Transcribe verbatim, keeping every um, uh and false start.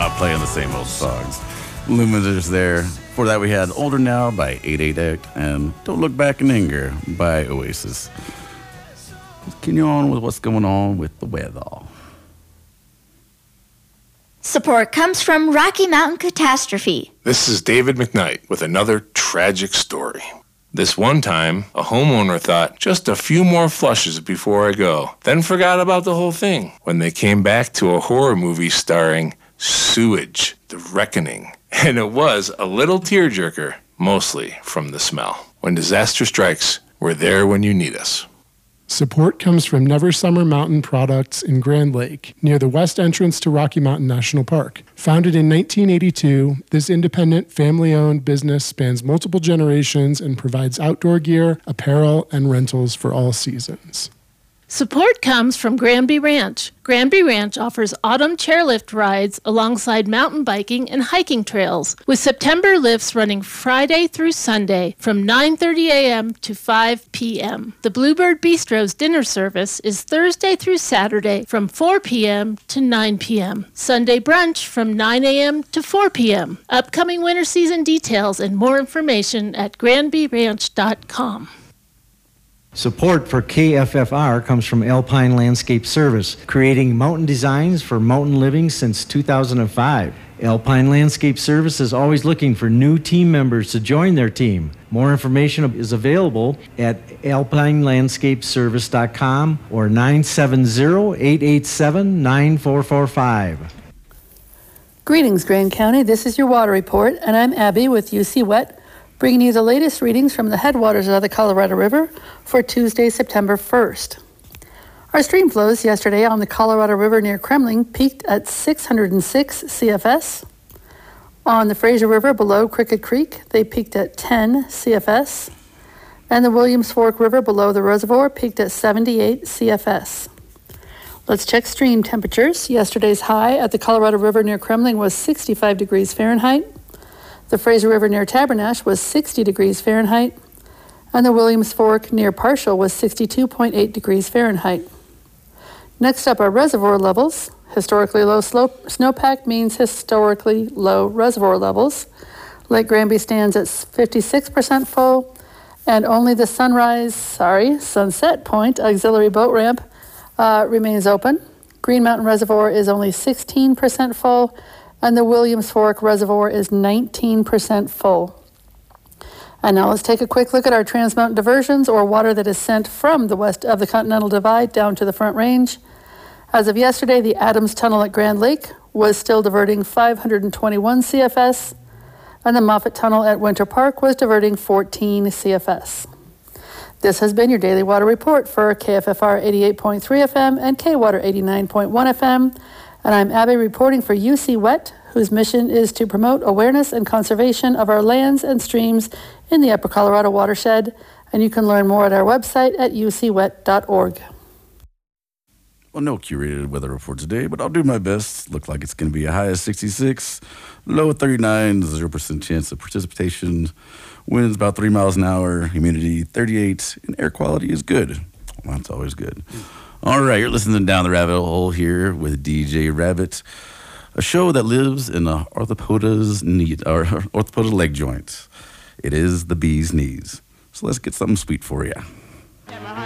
not playing the same old songs. Luminous there. Before that, we had Older Now by eight eight eight and Don't Look Back in Anger by Oasis. Let's continue on with what's going on with the weather. Support comes from Rocky Mountain Catastrophe. This is David McKnight with another tragic story. This one time, a homeowner thought just a few more flushes before I go, then forgot about the whole thing when they came back to a horror movie starring Sewage, The Reckoning. And it was a little tearjerker, mostly from the smell. When disaster strikes, we're there when you need us. Support comes from Never Summer Mountain Products in Grand Lake, near the west entrance to Rocky Mountain National Park. Founded in nineteen eighty-two, this independent, family-owned business spans multiple generations and provides outdoor gear, apparel, and rentals for all seasons. Support comes from Granby Ranch. Granby Ranch offers autumn chairlift rides alongside mountain biking and hiking trails, with September lifts running Friday through Sunday from nine thirty a.m. to five p.m. The Bluebird Bistro's dinner service is Thursday through Saturday from four p.m. to nine p.m. Sunday brunch from nine a.m. to four p.m. Upcoming winter season details and more information at granby ranch dot com. Support for K F F R comes from Alpine Landscape Service, creating mountain designs for mountain living since two thousand five. Alpine Landscape Service is always looking for new team members to join their team. More information is available at alpine landscape service dot com or nine seven zero, eight eight seven, nine four four five. Greetings, Grand County. This is your water report, and I'm Abby with U C Wet, bringing you the latest readings from the headwaters of the Colorado River for Tuesday, September first. Our stream flows yesterday on the Colorado River near Kremling peaked at six hundred six C F S. On the Fraser River below Cricket Creek, they peaked at ten C F S. And the Williams Fork River below the reservoir peaked at seventy-eight C F S. Let's check stream temperatures. Yesterday's high at the Colorado River near Kremling was sixty-five degrees Fahrenheit. The Fraser River near Tabernash was sixty degrees Fahrenheit, and the Williams Fork near Parshall was sixty-two point eight degrees Fahrenheit. Next up are reservoir levels. Historically low slope snowpack means historically low reservoir levels. Lake Granby stands at fifty-six percent full, and only the Sunrise, sorry, Sunset Point auxiliary boat ramp uh, remains open. Green Mountain Reservoir is only sixteen percent full, and the Williams Fork Reservoir is nineteen percent full. And now let's take a quick look at our Trans Mountain diversions, or water that is sent from the west of the Continental Divide down to the Front Range. As of yesterday, the Adams Tunnel at Grand Lake was still diverting five hundred twenty-one C F S, and the Moffett Tunnel at Winter Park was diverting fourteen C F S. This has been your daily water report for K F F R eighty-eight point three F M and K-Water eighty-nine point one F M. And I'm Abby reporting for U C Wet, whose mission is to promote awareness and conservation of our lands and streams in the Upper Colorado watershed. And you can learn more at our website at u c wet dot org. Well, no curated weather report today, but I'll do my best. Look like it's going to be a high of sixty-six, low of thirty-nine, zero percent chance of precipitation. Winds about three miles an hour, humidity thirty-eight, and air quality is good. Well, that's always good. All right, you're listening Down the Rabbit Hole here with D J Rabbit, a show that lives in the orthopoda's knee, or orthopoda leg joint. It is the bee's knees. So let's get something sweet for you.